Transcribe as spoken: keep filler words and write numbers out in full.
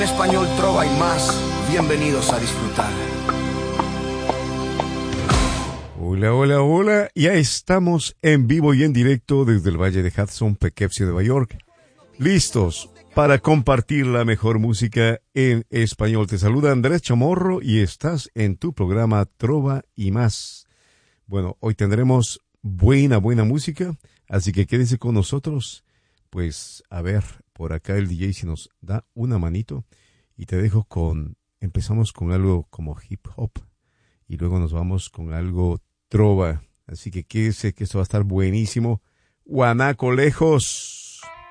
Español, trova y más. Bienvenidos a disfrutar. Hola, hola, hola. Ya estamos en vivo y en directo desde el Valle de Hudson, Poughkeepsie, Nueva York. Listos para compartir la mejor música en español. Te saluda Andrés Chamorro y estás en tu programa Trova y más. Bueno, hoy tendremos buena, buena música, así que quédese con nosotros. Pues, a ver, por acá el D J si nos da una manito y te dejo con, empezamos con algo como hip hop y luego nos vamos con algo trova. Así que quédese que esto va a estar buenísimo. Guanaco lejos.